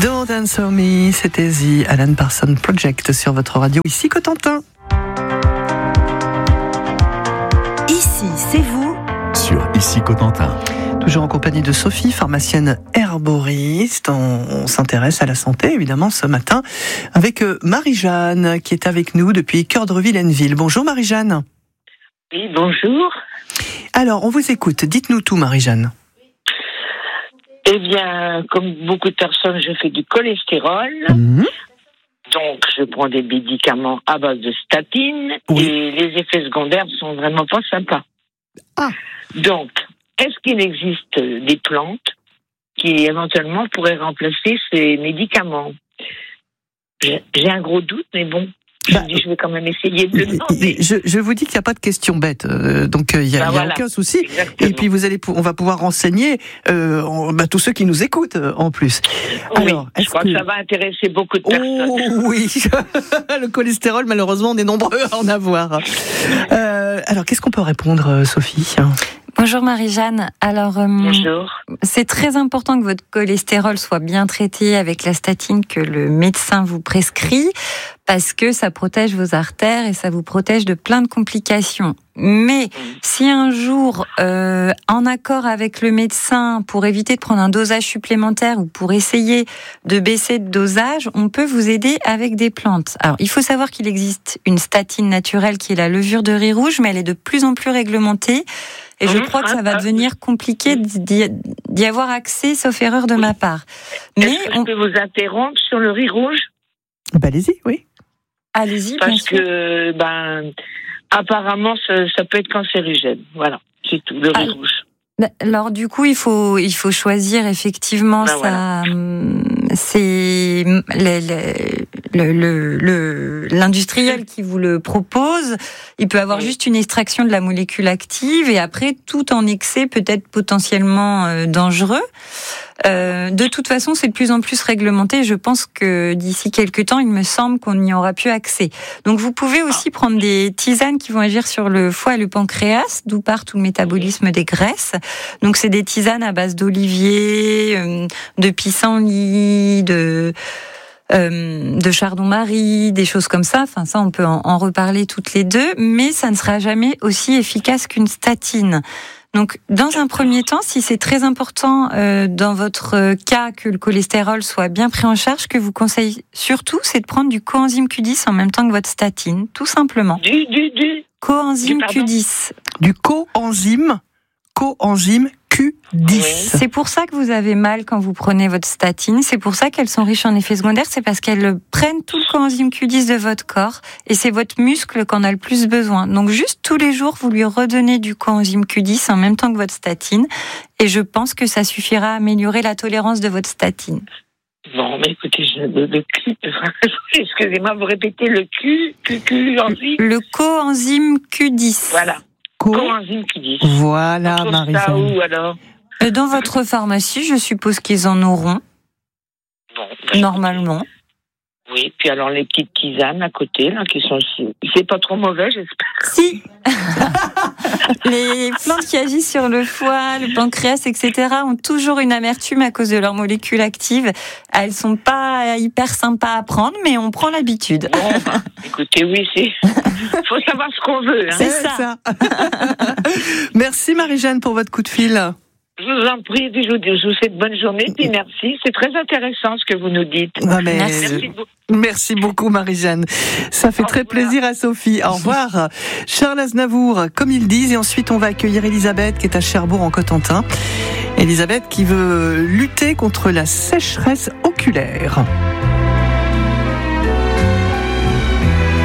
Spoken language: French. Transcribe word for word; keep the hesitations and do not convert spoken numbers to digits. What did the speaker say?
Don't Answer Me, c'était The Alan Parsons Project sur votre radio. Ici Cotentin. Ici, c'est vous. Sur Ici Cotentin. Toujours en compagnie de Sophie, pharmacienne herboriste. On, on s'intéresse à la santé, évidemment, ce matin, avec Marie-Jeanne, qui est avec nous depuis Cœur de Villeneuve. Bonjour Marie-Jeanne. Oui, bonjour. Alors, on vous écoute. Dites-nous tout, Marie-Jeanne. Eh bien, comme beaucoup de personnes, je fais du cholestérol. Mmh. Donc, je prends des médicaments à base de statine. Oui. Et les effets secondaires sont vraiment pas sympas. Ah. Donc, est-ce qu'il existe des plantes qui, éventuellement, pourraient remplacer ces médicaments ? J'ai, j'ai un gros doute, mais bon. Je Bah, me dis, je vais quand même essayer de le demander. Je, je vous dis qu'il n'y a pas de question bête, euh, donc il euh, n'y a, Bah, y a voilà. aucun souci. Exactement. Et puis vous allez, on va pouvoir renseigner euh, en- bah, tous ceux qui nous écoutent euh, en plus. Oui, Alors, je est-ce crois que... que ça va intéresser beaucoup de personnes. Oh oui, le cholestérol, malheureusement, on est nombreux à en avoir. Euh, alors, qu'est-ce qu'on peut répondre, euh, Sophie ? Bonjour Marie-Jeanne. Alors, euh, Bonjour. c'est très important que votre cholestérol soit bien traité avec la statine que le médecin vous prescrit, parce que ça protège vos artères et ça vous protège de plein de complications. Mais si un jour, euh, en accord avec le médecin, pour éviter de prendre un dosage supplémentaire ou pour essayer de baisser de dosage, on peut vous aider avec des plantes. Alors, il faut savoir qu'il existe une statine naturelle qui est la levure de riz rouge, mais elle est de plus en plus réglementée. Et je Mmh, crois que ça va ah, devenir compliqué d'y, d'y avoir accès, sauf erreur de ma part. Mais Est-ce que on... je peux vous interrompre sur le riz rouge ? Bah, allez-y, oui. allez-y, bien Parce sûr. que, ben, apparemment, ça, ça peut être cancérigène. Voilà, c'est tout, le riz Ah. rouge. Alors du coup, il faut il faut choisir effectivement Ben ça. voilà. hum, C'est le, le, le, le- l'industriel qui vous le propose. Il peut avoir Oui. juste une extraction de la molécule active et après tout en excès peut être potentiellement euh, dangereux. Euh, de toute façon, c'est de plus en plus réglementé. Je pense que d'ici quelques temps, il me semble qu'on n'y aura plus accès. Donc, vous pouvez aussi prendre des tisanes qui vont agir sur le foie et le pancréas, d'où part tout le métabolisme des graisses. Donc, c'est des tisanes à base d'olivier, euh, de pissenlit, de euh, de chardon-marie, des choses comme ça. Enfin, ça, on peut en, en reparler toutes les deux, mais ça ne sera jamais aussi efficace qu'une statine. Donc, dans un premier temps, si c'est très important euh, dans votre cas que le cholestérol soit bien pris en charge, ce que vous conseille surtout, c'est de prendre du coenzyme Q dix en même temps que votre statine, tout simplement. Du, du, du. Coenzyme Du pardon Q dix. Du coenzyme, coenzyme Q dix. C'est pour ça que vous avez mal quand vous prenez votre statine. C'est pour ça qu'elles sont riches en effets secondaires. C'est parce qu'elles prennent tout le coenzyme Q dix de votre corps et c'est votre muscle qu'en a le plus besoin. Donc juste tous les jours, vous lui redonnez du coenzyme Q dix en même temps que votre statine et je pense que ça suffira à améliorer la tolérance de votre statine. Bon, mais écoutez, je, le, le Q, excusez-moi, vous répétez le Q, Q, Q, enzyme. Le coenzyme Q dix. Voilà, Co- coenzyme Q dix. Voilà, On trouve ça Marie-Jeanne. où, alors ? Euh, Dans votre pharmacie, je suppose qu'ils en auront, Bon, ben, normalement. oui, puis alors les petites tisanes à côté, là, qui sont... C'est pas trop mauvais, j'espère. Si Les plantes qui agissent sur le foie, le pancréas, et cetera ont toujours une amertume à cause de leurs molécules actives. Elles sont pas hyper sympas à prendre, mais on prend l'habitude. Bon, écoutez, oui, c'est... faut savoir ce qu'on veut, hein. C'est ça. Merci Marie-Jeanne pour votre coup de fil. Je vous en prie, puis je vous, je vous souhaite bonne journée, puis merci. C'est très intéressant ce que vous nous dites. Ah, mais- Merci beaucoup. Merci beaucoup Marie-Jeanne. Ça fait Au très revoir. plaisir à Sophie. Au revoir. Charles Aznavour, comme ils disent, et ensuite on va accueillir Elisabeth qui est à Cherbourg en Cotentin. Elisabeth qui veut lutter contre la sécheresse oculaire.